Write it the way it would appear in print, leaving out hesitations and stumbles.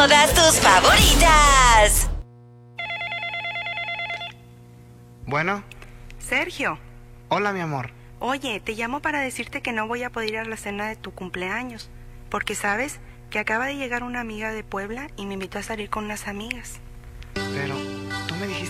todas tus favoritas. Bueno, Sergio, hola mi amor. oye, te llamo para decirte que no voy a poder ir a la cena de tu cumpleaños, porque sabes que acaba de llegar una amiga de Puebla y me invitó a salir con unas amigas. Pero tú me dijiste